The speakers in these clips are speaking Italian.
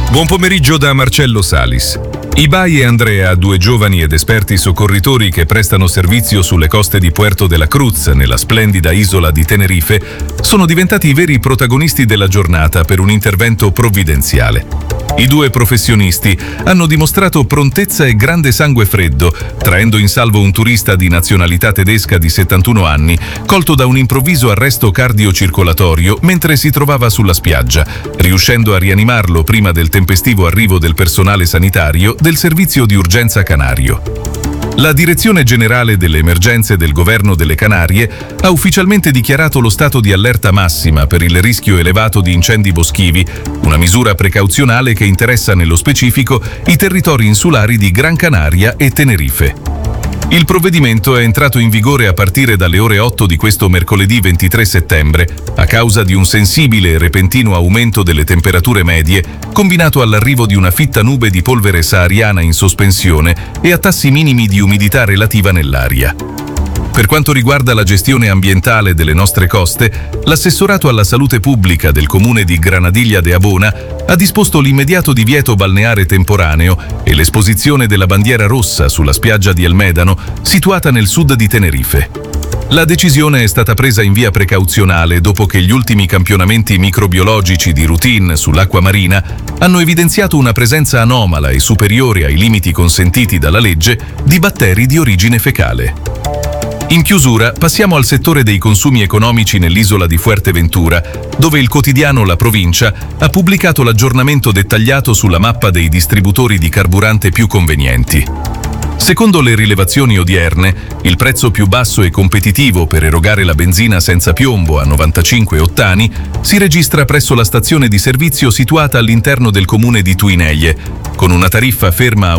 Buon pomeriggio da Marcello Salis. Ibai e Andrea, due giovani ed esperti soccorritori che prestano servizio sulle coste di Puerto de la Cruz, nella splendida isola di Tenerife, sono diventati i veri protagonisti della giornata per un intervento provvidenziale. I due professionisti hanno dimostrato prontezza e grande sangue freddo, traendo in salvo un turista di nazionalità tedesca di 71 anni, colto da un improvviso arresto cardiocircolatorio mentre si trovava sulla spiaggia, riuscendo a rianimarlo prima del tempestivo arrivo del personale sanitario del servizio di urgenza canario. La Direzione Generale delle Emergenze del Governo delle Canarie ha ufficialmente dichiarato lo stato di allerta massima per il rischio elevato di incendi boschivi, una misura precauzionale che interessa nello specifico i territori insulari di Gran Canaria e Tenerife. Il provvedimento è entrato in vigore a partire dalle ore 8 di questo mercoledì 23 settembre, a causa di un sensibile e repentino aumento delle temperature medie, combinato all'arrivo di una fitta nube di polvere sahariana in sospensione e a tassi minimi di umidità relativa nell'aria. Per quanto riguarda la gestione ambientale delle nostre coste, l'assessorato alla salute pubblica del comune di Granadilla de Abona ha disposto l'immediato divieto balneare temporaneo e l'esposizione della bandiera rossa sulla spiaggia di El Médano, situata nel sud di Tenerife. La decisione è stata presa in via precauzionale dopo che gli ultimi campionamenti microbiologici di routine sull'acqua marina hanno evidenziato una presenza anomala e superiore ai limiti consentiti dalla legge di batteri di origine fecale. In chiusura passiamo al settore dei consumi economici nell'isola di Fuerteventura, dove il quotidiano La Provincia ha pubblicato l'aggiornamento dettagliato sulla mappa dei distributori di carburante più convenienti. Secondo le rilevazioni odierne, il prezzo più basso e competitivo per erogare la benzina senza piombo a 95 ottani si registra presso la stazione di servizio situata all'interno del comune di Tuineie, con una tariffa ferma a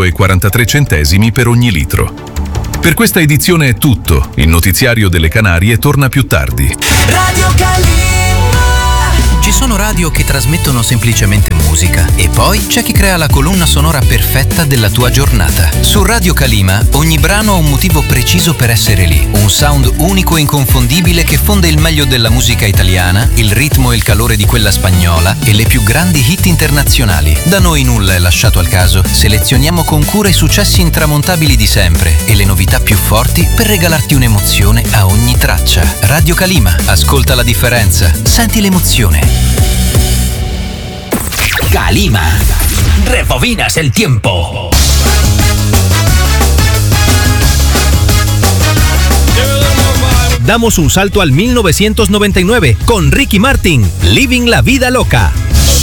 €1,43 per ogni litro. Per questa edizione è tutto. Il notiziario delle Canarie torna più tardi. Radio Calima. Ci sono radio che trasmettono semplicemente musica e poi c'è chi crea la colonna sonora perfetta della tua giornata. Su Radio Calima ogni brano ha un motivo preciso per essere lì, un sound unico e inconfondibile che fonde il meglio della musica italiana, il ritmo e il calore di quella spagnola e le più grandi hit internazionali. Da noi nulla è lasciato al caso, selezioniamo con cura i successi intramontabili di sempre e le novità più forti per regalarti un'emozione a ogni traccia. Radio Calima, ascolta la differenza, senti l'emozione. Calima. Rebobinas el tiempo. Damos un salto al 1999 con Ricky Martin, Living la Vida Loca.